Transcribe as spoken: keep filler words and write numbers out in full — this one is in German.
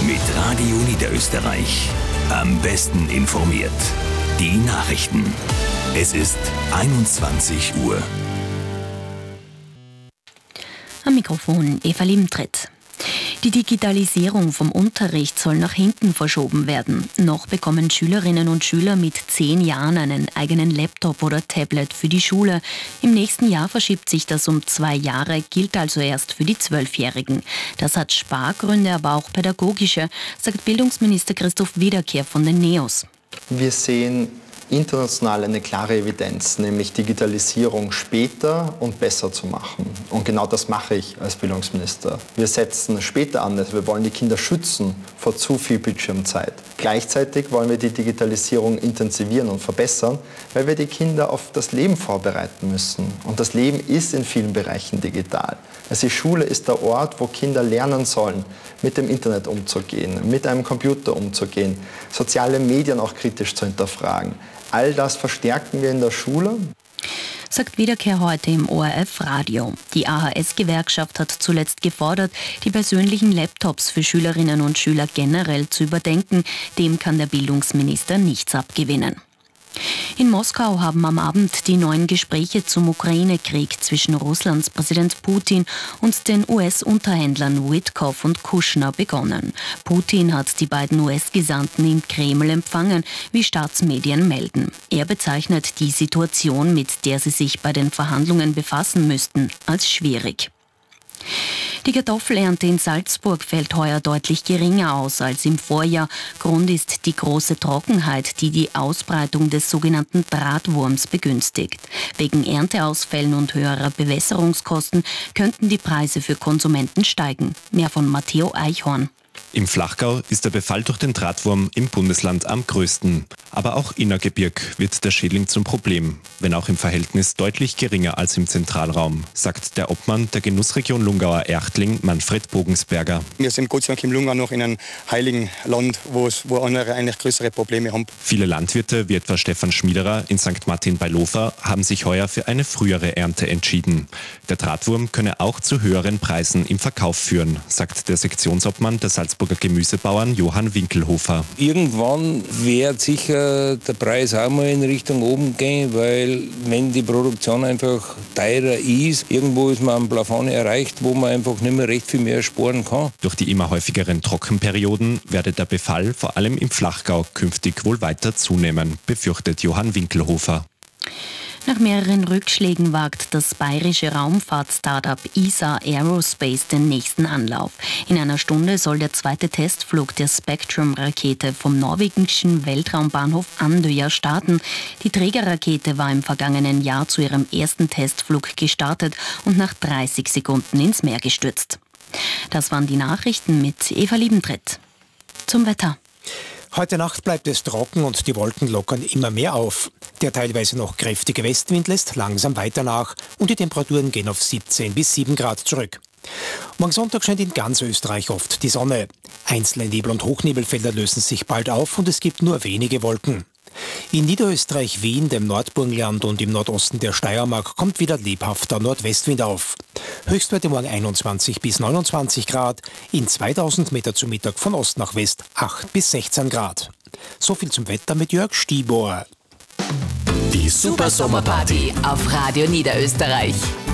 Mit Radio Niederösterreich. Am besten informiert. Die Nachrichten. Es ist einundzwanzig Uhr. Am Mikrofon Eva Liebentrit. Die Digitalisierung vom Unterricht soll nach hinten verschoben werden. Noch bekommen Schülerinnen und Schüler mit zehn Jahren einen eigenen Laptop oder Tablet für die Schule. Im nächsten Jahr verschiebt sich das um zwei Jahre, gilt also erst für die Zwölfjährigen. Das hat Spargründe, aber auch pädagogische, sagt Bildungsminister Christoph Wiederkehr von den NEOS. Wir sehen international eine klare Evidenz, nämlich Digitalisierung später und besser zu machen. Und genau das mache ich als Bildungsminister. Wir setzen später an, also wir wollen die Kinder schützen vor zu viel Bildschirmzeit. Gleichzeitig wollen wir die Digitalisierung intensivieren und verbessern, weil wir die Kinder auf das Leben vorbereiten müssen. Und das Leben ist in vielen Bereichen digital. Also die Schule ist der Ort, wo Kinder lernen sollen, mit dem Internet umzugehen, mit einem Computer umzugehen, soziale Medien auch kritisch zu hinterfragen. All das verstärken wir in der Schule. Sagt Wiederkehr heute im O R F-Radio. Die A H S-Gewerkschaft hat zuletzt gefordert, die persönlichen Laptops für Schülerinnen und Schüler generell zu überdenken. Dem kann der Bildungsminister nichts abgewinnen. In Moskau haben am Abend die neuen Gespräche zum Ukraine-Krieg zwischen Russlands Präsident Putin und den U S-Unterhändlern Witkoff und Kushner begonnen. Putin hat die beiden U S-Gesandten im Kreml empfangen, wie Staatsmedien melden. Er bezeichnet die Situation, mit der sie sich bei den Verhandlungen befassen müssten, als schwierig. Die Kartoffelernte in Salzburg fällt heuer deutlich geringer aus als im Vorjahr. Grund ist die große Trockenheit, die die Ausbreitung des sogenannten Drahtwurms begünstigt. Wegen Ernteausfällen und höherer Bewässerungskosten könnten die Preise für Konsumenten steigen. Mehr von Matteo Eichhorn. Im Flachgau ist der Befall durch den Drahtwurm im Bundesland am größten. Aber auch Innergebirg wird der Schädling zum Problem, wenn auch im Verhältnis deutlich geringer als im Zentralraum, sagt der Obmann der Genussregion Lungauer Erchtling, Manfred Bogensberger. Wir sind Gott sei Dank im Lungau noch in einem heiligen Land, wo andere eigentlich größere Probleme haben. Viele Landwirte, wie etwa Stefan Schmiederer in Sankt Martin bei Lofer, haben sich heuer für eine frühere Ernte entschieden. Der Drahtwurm könne auch zu höheren Preisen im Verkauf führen, sagt der Sektionsobmann der Salzburger Gemüsebauern Johann Winkelhofer. Irgendwann wird sicher der Preis auch mal in Richtung oben gehen, weil wenn die Produktion einfach teurer ist, irgendwo ist man am Plafond erreicht, wo man einfach nicht mehr recht viel mehr sparen kann. Durch die immer häufigeren Trockenperioden werde der Befall vor allem im Flachgau künftig wohl weiter zunehmen, befürchtet Johann Winkelhofer. Nach mehreren Rückschlägen wagt das bayerische Raumfahrt-Startup E S A Aerospace den nächsten Anlauf. In einer Stunde soll der zweite Testflug der Spectrum-Rakete vom norwegischen Weltraumbahnhof Andøya starten. Die Trägerrakete war im vergangenen Jahr zu ihrem ersten Testflug gestartet und nach dreißig Sekunden ins Meer gestürzt. Das waren die Nachrichten mit Eva Liebentrit. Zum Wetter. Heute Nacht bleibt es trocken und die Wolken lockern immer mehr auf. Der teilweise noch kräftige Westwind lässt langsam weiter nach und die Temperaturen gehen auf siebzehn bis sieben Grad zurück. Morgen Sonntag scheint in ganz Österreich oft die Sonne. Einzelne Nebel- und Hochnebelfelder lösen sich bald auf und es gibt nur wenige Wolken. In Niederösterreich, Wien, dem Nordburgenland und im Nordosten der Steiermark kommt wieder lebhafter Nordwestwind auf. Höchstwerte morgen einundzwanzig bis neunundzwanzig Grad, in zweitausend Meter zu Mittag von Ost nach West acht bis sechzehn Grad. So viel zum Wetter mit Jörg Stieber. Die Super Sommerparty auf Radio Niederösterreich.